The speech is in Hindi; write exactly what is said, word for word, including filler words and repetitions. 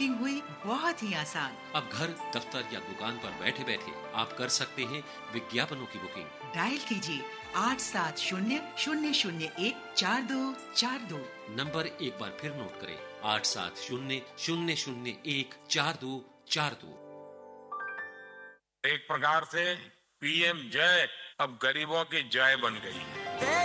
बुकिंग हुई बहुत ही आसान। अब घर, दफ्तर या दुकान पर बैठे बैठे आप कर सकते हैं विज्ञापनों की बुकिंग। डायल कीजिए आठ सात शून्य शून्य शून्य एक चार दो चार दो। नंबर एक बार फिर नोट करें, आठ सात शून्य शून्य शून्य एक चार दो चार दो। एक प्रकार से पीएम जय अब गरीबों की जय बन गई है।